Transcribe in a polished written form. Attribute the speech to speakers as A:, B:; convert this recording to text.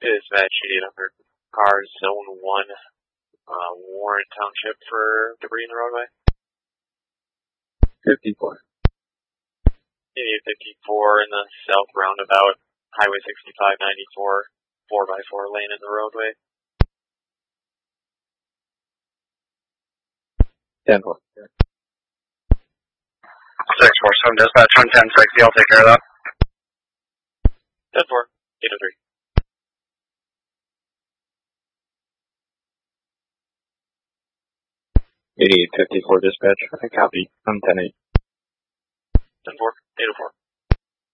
A: Dispatch 8800. Cars Zone 1, Warren Township for debris in the roadway.
B: 54.
A: Idiot 54 in the south roundabout, Highway 6594, 4x4 lane in the roadway.
B: 10-4.
C: 647 dispatch 11060, I'll take care of that.
A: 10-4, 803.
B: Idiot 54 dispatch. I copy. I'm 10-8.
A: 10-4, 804.